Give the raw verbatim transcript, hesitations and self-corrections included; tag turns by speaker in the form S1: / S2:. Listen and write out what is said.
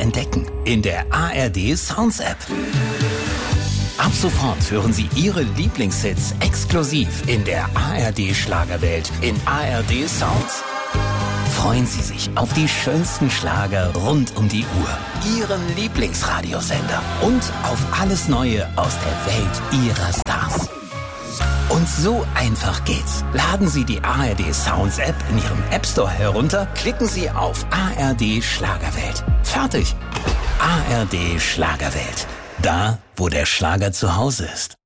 S1: entdecken in der A R D Sounds App. Ab sofort hören Sie Ihre Lieblingshits exklusiv in der A R D Schlagerwelt in A R D Sounds. Freuen Sie sich auf die schönsten Schlager rund um die Uhr, Ihren Lieblingsradiosender und auf alles Neue aus der Welt Ihrer Stars. Und so einfach geht's. Laden Sie die A R D Sounds App in Ihrem App Store herunter, klicken Sie auf A R D Schlagerwelt. Fertig. A R D Schlagerwelt. Da, wo der Schlager zu Hause ist.